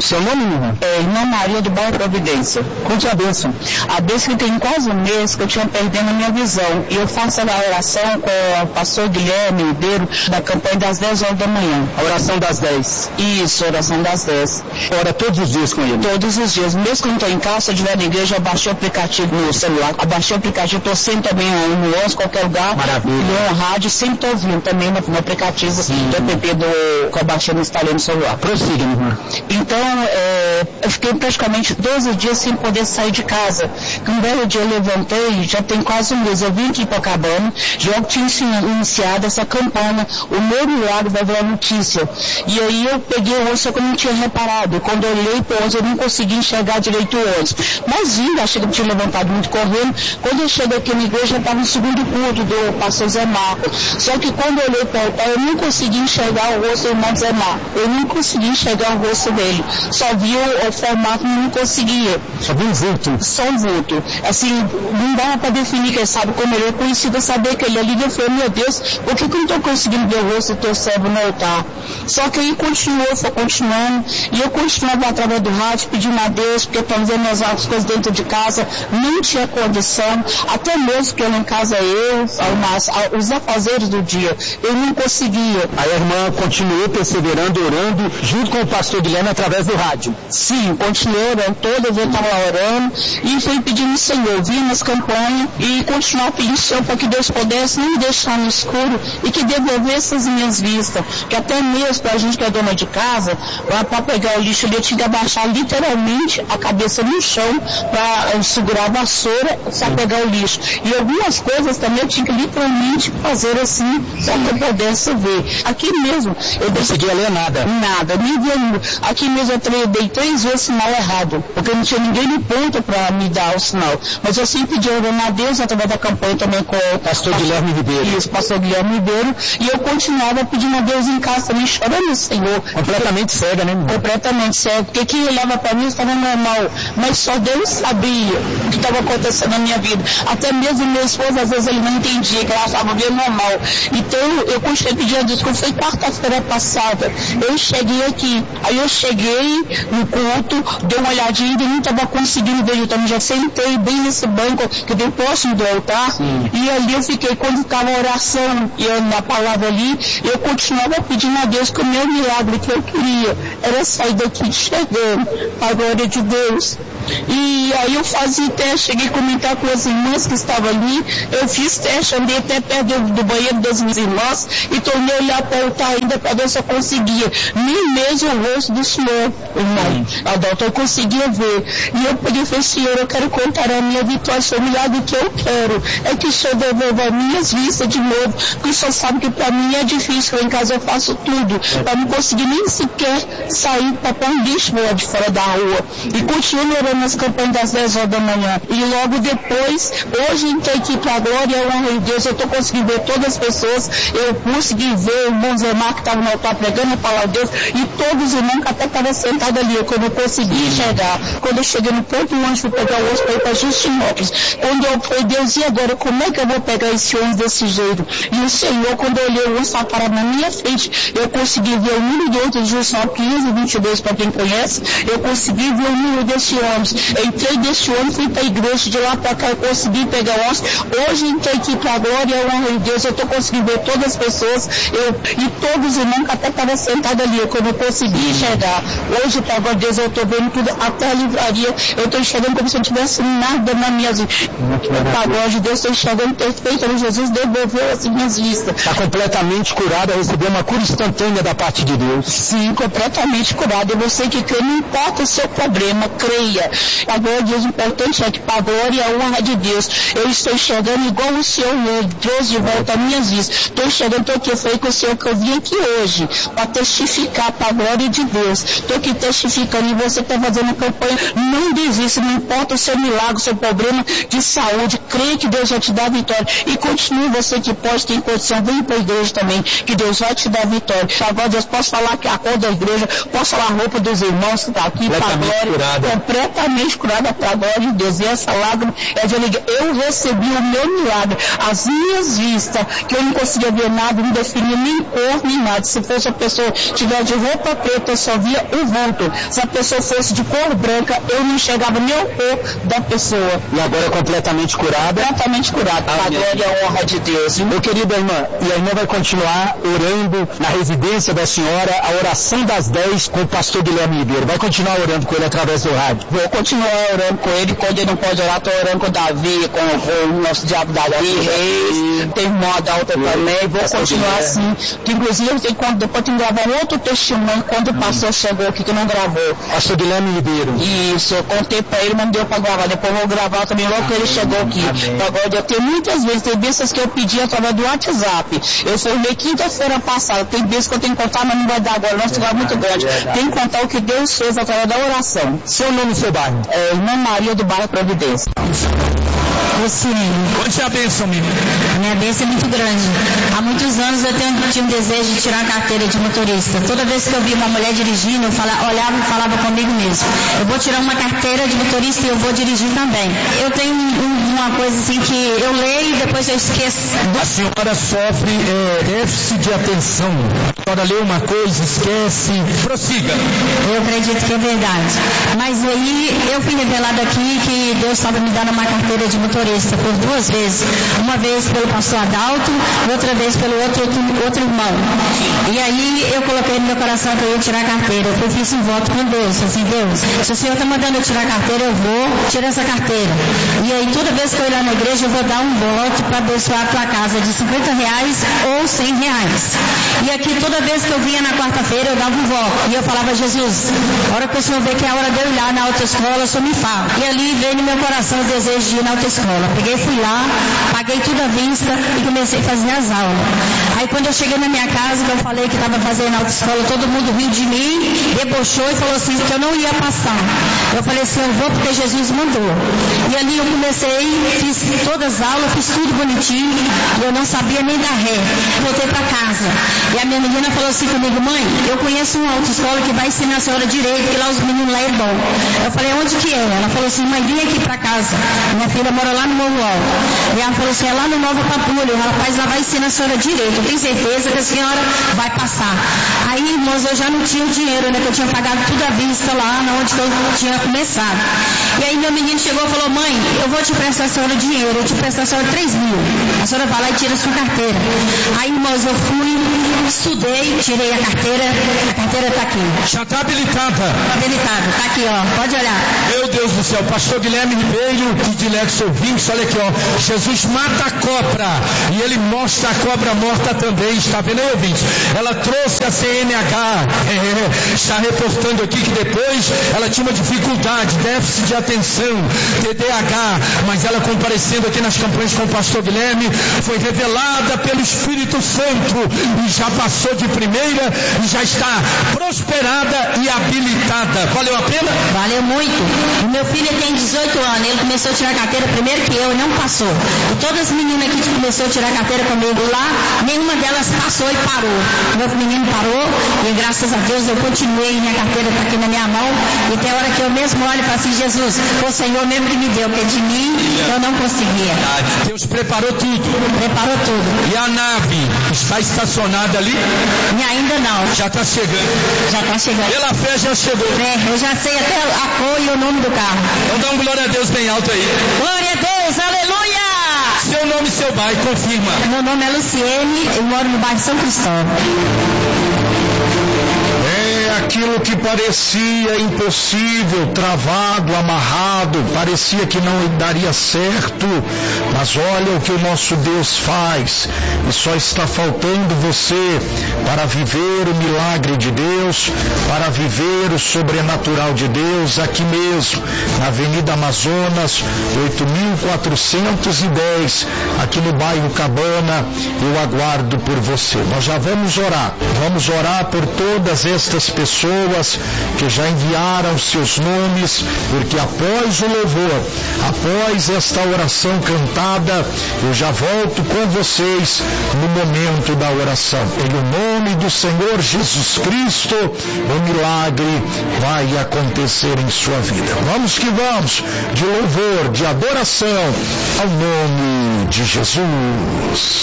Seu nome, minha irmã? Irmã Maria do Bairro Providência. Conte a bênção. A bênção que tem quase um mês que eu tinha perdendo a minha visão. E eu faço a oração com o pastor Guilherme Ribeiro, da campanha das 10 horas da manhã. A oração das 10? Isso, a oração das 10. Ora todos os dias com ele? Todos os dias. Mesmo que eu não estou em casa, se eu estiver na igreja, eu baixei o aplicativo no celular. Eu baixei o aplicativo, estou sempre também no ônibus, qualquer lugar. Maravilha. No rádio, sempre estou ouvindo também no aplicativo do app que eu baixei no instalei no celular. Prossiga, minha irmã. Então, eu fiquei praticamente 12 dias sem poder sair de casa. Um belo dia eu levantei, já tem quase um mês, eu vim aqui para Cabana, já tinha iniciado essa campanha, o meu milagre vai virar notícia. E aí eu peguei o ônibus, só que eu não tinha reparado. Quando eu olhei para o ônibus, eu não consegui enxergar direito o ônibus. Mas ainda achei que eu tinha levantado muito correndo. Quando eu cheguei aqui na igreja, já estava no segundo culto do pastor Zé Marco. Só que quando eu olhei para o altar, eu não consegui enxergar o rosto do irmão Zé Marco. Eu não consegui enxergar o rosto dele. Só vi o formato, não conseguia. Só vi um vulto? Só um vulto. Assim, não dava para definir, quem sabe como ele é conhecido, saber que ele ali. Eu falei, meu Deus, por que eu não estou conseguindo ver o rosto do teu servo no altar? Só que aí foi continuando, e eu continuava através do rádio pedindo a Deus, porque para fazer minhas coisas dentro de casa, não tinha condição, até mesmo porque lá em casa os afazeres do dia, eu não conseguia. Aí a irmã continuou perseverando, orando, junto com o pastor Guilherme através do rádio? Sim, continuei orando, todas eu estava lá orando, e fui pedindo ao Senhor, vim nas campanhas, e continuar pedindo ao Senhor para que Deus pudesse não me deixar no escuro, e que devolvesse as minhas vistas, que até mesmo para a gente que é dona de casa, para pegar o lixo ali, eu tinha que abaixar literalmente a cabeça no chão para segurar a vassoura para pegar o lixo. E algumas coisas também eu tinha que literalmente fazer assim, para que eu pudesse ver. Aqui mesmo, eu não conseguia ler nada. Nada, nem via. Aqui mesmo eu dei 3 vezes sinal errado, porque não tinha ninguém no ponto para me dar o sinal. Mas eu sempre pedi a Deus através da campanha também com o pastor Guilherme Ribeiro. Isso, pastor Guilherme Ribeiro. E eu continuava pedindo a Deus em casa também, chorando no Senhor. Completamente cega, né, irmão? Completamente cega. Porque quem olhava para mim estava normal. Mas só Deus sabia o que estava acontecendo na minha vida. Até mesmo meu esposo, às vezes, ele não entendia, que ela achava bem normal. Então, eu continuei pedindo a Deus. Quando foi quarta-feira passada, eu cheguei aqui. Aí eu cheguei no culto, dei uma olhadinha e não estava conseguindo ver. Eu também já sentei bem nesse banco que tem próximo do altar. Sim. E ali eu fiquei, quando estava a oração e na palavra ali, eu continuava pedindo a Deus que o meu milagre que eu queria era sair daqui chegando, a glória de Deus. E aí eu fazia teste, cheguei a comentar com as irmãs que estavam ali, eu fiz teste, andei até perto do banheiro das minhas irmãs e tornei a olhar para o altar ainda para ver se eu conseguia, nem mesmo o rosto do Senhor, irmão, Adalto, eu conseguia ver. E eu peguei e falei, Senhor, eu quero contar a minha vitória, o milagre que eu quero é que o Senhor devolva as minhas vistas de novo, porque o Senhor sabe que para mim é difícil, lá em casa eu faço tudo, para não conseguir nem sequer sair para pôr um lixo lá de fora da rua. E continuo orando nas campanhas das 10 horas da manhã. E logo depois, hoje entrei aqui para a glória e a honra de Deus, eu estou conseguindo ver todas as pessoas, eu consegui ver o irmão Zé Marco que estava no altar pregando a palavra de Deus, e todos os irmãos que até estavam sentados ali, quando eu consegui enxergar. Quando eu cheguei no ponto ônibus, fui pegar o ônibus para ir para Justinópolis. Quando eu falei, Deus, e agora, como é que eu vou pegar esse ônibus desse jeito? E o Senhor, quando eu olhei o ônibus estava parado na minha frente, eu consegui ver o número de ônibus de Justinópolis, 1522, para quem conhece, eu consegui ver o número desse ônibus. Eu entrei desse ônibus, fui para a igreja, de lá para cá eu consegui pegar o ônibus. Hoje entrei aqui para a glória e a honra de Deus, eu estou conseguindo ver todas as pessoas, e todos os irmãos que até estavam sentados ali, quando eu consegui enxergar. Hoje, para a glória de Deus, eu estou vendo tudo, até a livraria, eu estou enxergando como se eu não tivesse nada na minha vida. Para a glória de Deus, estou enxergando perfeito, Jesus devolveu as minhas vistas. Está completamente curada, recebeu uma cura instantânea da parte de Deus. Sim, completamente curada. E você que crê, não importa o seu problema, creia. A glória de Deus, o importante é que para a glória e a honra de Deus, eu estou enxergando igual o Senhor trouxe de volta as minhas vistas. Estou enxergando, estou aqui, eu falei com o Senhor que eu vim aqui hoje para testificar para a glória de Deus. Estou aqui testificando, e você que está fazendo a campanha, não desista, não importa o seu milagre, o seu problema de saúde, creia que Deus vai te dar a vitória. E continue, você que pode ter condição, vem para a igreja também, que Deus vai te dar a vitória. Agora, Deus, posso falar que a cor da igreja, posso falar a roupa dos irmãos que está aqui, para a glória, curada. Completa totalmente curada para a glória de Deus. E essa lágrima é de alegria. Eu recebi o meu milagre. As minhas vistas, que eu não conseguia ver nada, não definia nem cor, nem nada. Se fosse a pessoa tiver de roupa preta, eu só via o vulto. Se a pessoa fosse de cor branca, eu não enxergava nem o cor da pessoa. E agora é completamente curada? Completamente curada. A glória e a honra de Deus. Meu querida irmã, e a irmã vai continuar orando na residência da senhora, a oração das 10 com o pastor Guilherme Ribeiro. Vai continuar orando com ele através do rádio? Vou continuar orando com ele. Quando ele não pode orar, estou orando com o Davi, com o nosso diabo Davi Reis. Tem irmã Adalta também. Vou continuar assim. Que, inclusive, depois tem que gravar um outro testemunho quando o pastor chegou aqui que não gravou. Pastor Guilherme Ribeiro. Isso, eu contei para ele, mas não deu para gravar. Depois eu vou gravar também logo que ele chegou aqui. Agora, eu tenho muitas vezes, tem vezes que eu pedi através do WhatsApp. Eu formei quinta-feira passada. Tem vezes que eu tenho que contar, mas não vai dar agora. Nosso lugar é muito grande. Tem que contar o que Deus fez através da oração. Seu nome e seu bairro? Irmã Maria do bairro Providência. Onde é a bênção, menina? A minha bênção é muito grande. Há muitos anos eu tinha um desejo de tirar a carteira de motorista. Toda vez que eu via uma mulher dirigindo, eu olhava e falava comigo mesmo. Eu vou tirar uma carteira de motorista e eu vou dirigir também. Eu tenho uma coisa assim que eu leio e depois eu esqueço. A senhora sofre déficit de atenção. A senhora lê uma coisa, esquece. Prossiga. Eu acredito que é verdade. Mas aí eu fui revelado aqui que Deus estava me dando uma carteira de motorista por 2 vezes. Uma vez pelo pastor Adalto, outra vez pelo outro irmão. E aí eu coloquei no meu coração que eu ia tirar a carteira. Eu fiz um voto com Deus. Assim, Deus, se o Senhor está mandando eu tirar a carteira, eu vou tirar essa carteira. E aí toda vez que eu ir lá na igreja, eu vou dar um voto para abençoar a tua casa de R$50 ou R$100. E aqui toda vez que eu vinha na quarta-feira, eu dava um voto. E eu falava, Jesus, a hora que o Senhor vê que é a hora de eu ir lá na autoescola, o Senhor me fala. E ali veio no meu coração o desejo de ir na autoescola. Peguei, fui lá, paguei tudo à vista e comecei a fazer as aulas. Aí quando eu cheguei na minha casa, que eu falei que estava fazendo autoescola, todo mundo riu de mim, debochou e falou assim, que eu não ia passar. Eu falei assim, eu vou porque Jesus mandou. E ali eu comecei, fiz todas as aulas, fiz tudo bonitinho, e eu não sabia nem dar ré. Voltei para casa. E a minha menina falou assim comigo, mãe, eu conheço uma autoescola que vai ensinar a senhora direito, que lá os meninos lá é bom. Eu falei, onde que é? Ela falou assim, mãe, vem aqui para casa. Minha filha mora lá no Novo Alto. E ela falou assim, é lá no Novo Pampulha. Rapaz, lá vai ensinar a senhora direito. Eu tenho certeza que a senhora vai passar. Aí, irmãos, eu já não tinha o dinheiro, né? Que eu tinha pagado tudo à vista lá, onde que eu tinha começado. E aí meu menino chegou e falou, mãe, eu vou te prestar a senhora dinheiro, eu te prestar a senhora 3 mil. A senhora vai lá e tira a sua carteira. Aí, irmãos, eu fui, estudei, tirei a carteira está aqui. Já está habilitada. Habilitada, está aqui, ó, pode olhar. Meu Deus do céu, pastor Guilherme Ribeiro, que dilex ouvintes, olha aqui, ó, Jesus mata a cobra, e ele mostra a cobra morta também, está vendo aí, ouvintes? Ela trouxe a CNH, está reportando aqui que depois ela tinha uma dificuldade, déficit de atenção, TDAH, mas ela comparecendo aqui nas campanhas com o pastor Guilherme, foi revelada pelo Espírito Santo, e já passou de primeira, e já está prosperada e habilitada. Valeu a pena? Valeu muito. O meu filho tem 18 anos, ele começou a tirar a carteira primeiro que eu e não passou. E todas as meninas que começaram a tirar a carteira comigo lá, nenhuma delas passou e parou. Meu menino parou e graças a Deus eu continuei, minha carteira está aqui na minha mão, e tem hora que eu mesmo olho e falo assim, Jesus, foi o Senhor mesmo que me deu, porque de mim eu não conseguia. Deus preparou tudo. Preparou tudo. E a nave está estacionada ali? E ainda não. Já está chegando. Já está chegando. Pela fé já chegou. Eu já sei até a cor e o nome do carro. Então dá um glória a Deus bem alto aí. Glória a Deus, aleluia! Seu nome e seu bairro, confirma. Meu nome é Luciene, eu moro no bairro São Cristóvão. Aquilo que parecia impossível, travado, amarrado, parecia que não daria certo, mas olha o que o nosso Deus faz, e só está faltando você para viver o milagre de Deus, para viver o sobrenatural de Deus, aqui mesmo, na Avenida Amazonas, 8.410, aqui no bairro Cabana. Eu aguardo por você. Nós já vamos orar por todas estas pessoas pessoas que já enviaram seus nomes, porque após o louvor, após esta oração cantada, eu já volto com vocês no momento da oração. Em nome do Senhor Jesus Cristo, o milagre vai acontecer em sua vida. Vamos que vamos, de louvor, de adoração ao nome de Jesus.